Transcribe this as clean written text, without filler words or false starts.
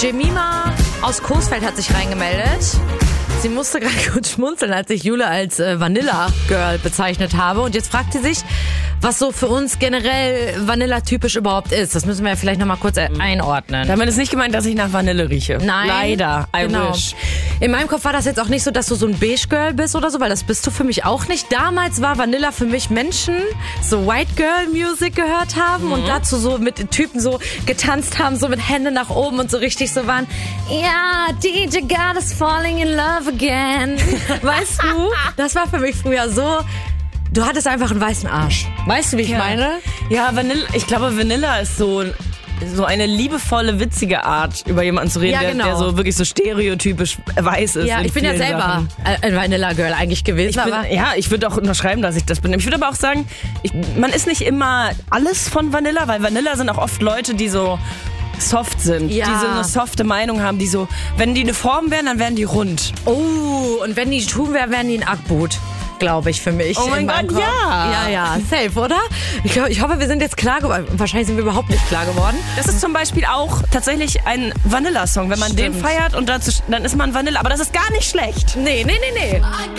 Jemima aus Coesfeld hat sich reingemeldet. Sie musste gerade kurz schmunzeln, als ich Jule als Vanilla Girl bezeichnet habe. Und jetzt fragt sie sich, was so für uns generell Vanilla-typisch überhaupt ist. Das müssen wir ja vielleicht nochmal kurz einordnen. Damit ist nicht gemeint, dass ich nach Vanille rieche. Nein. Leider. I wish. In meinem Kopf war das jetzt auch nicht so, dass du so ein Beige-Girl bist oder so, weil das bist du für mich auch nicht. Damals war Vanilla für mich Menschen, so White Girl Music gehört haben und dazu so mit Typen so getanzt haben, so mit Händen nach oben und so richtig so waren, ja, DJ God is falling in love again. Weißt du? Das war für mich früher so, du hattest einfach einen weißen Arsch. Weißt du, wie ich meine? Ja, Vanilla, ich glaube, Vanilla ist so eine liebevolle, witzige Art, über jemanden zu reden, Ja, genau. der so wirklich so stereotypisch weiß ist. Ja, ich bin ja vielen selber Sachen. ein Vanilla Girl eigentlich gewesen. Ich würde auch unterschreiben, dass ich das bin. Ich würde aber auch sagen, man ist nicht immer alles von Vanilla, weil Vanilla sind auch oft Leute, die so soft sind, Ja. die so eine softe Meinung haben, die so, wenn die eine Form wären, dann wären die rund. Oh, und wenn die tun wären, wären die ein Ackboot. Glaube ich für mich. Oh mein in meinem Gott, Kopf. ja. Ja, safe, oder? Ich hoffe, wir sind jetzt klar geworden. Wahrscheinlich sind wir überhaupt nicht klar geworden. Das ist zum Beispiel auch tatsächlich ein Vanilla-Song. Wenn man den Stimmt. feiert und dazu, dann ist man Vanilla. Aber das ist gar nicht schlecht. Nee.